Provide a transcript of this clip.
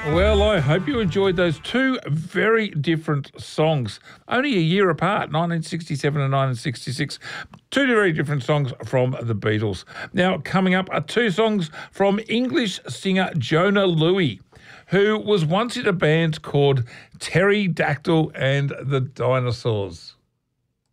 Well, I hope you enjoyed those two very different songs, only a year apart, 1967 and 1966. Two very different songs from the Beatles. Now, coming up are two songs from English singer Jona Lewie, who was once in a band called Terry Dactyl and the Dinosaurs.